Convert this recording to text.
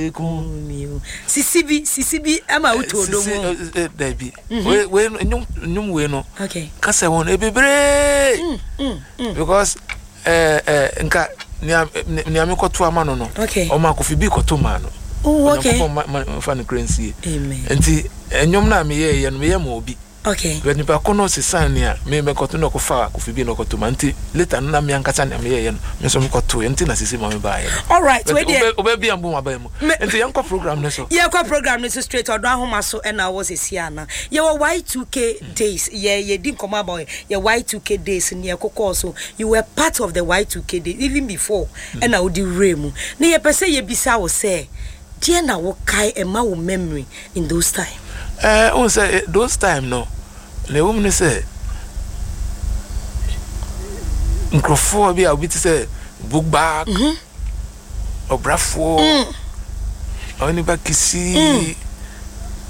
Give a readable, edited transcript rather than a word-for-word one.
be ku sisibi ama utodo mo Debbie we nyum we no okay kasa won ebebre because nka ni amekoto ama no okay o ma kofi bi koto ma no okay fa no crancy amen enti enyom na me ye no me ye ma obi okay when nipa kono se san ya me koto no kofa kofi bi no koto ma enti later na me ankasa na me ye no me so me koto enti na sisi ma me ba ye all right we dey obe ambu ma ba mu enti yanko program no so program no so straight odo ahoma so and I was esi ana ye Y2K days ye din come about ye Y2K days ne kokko so you were part of the Y2K days even before and I would remu na ye pese ye bisa wo say dear na wo kai e ma wo memory in those time on say those time no le woman say microphone bi a obi ti say book bag obrafo oni ba kisi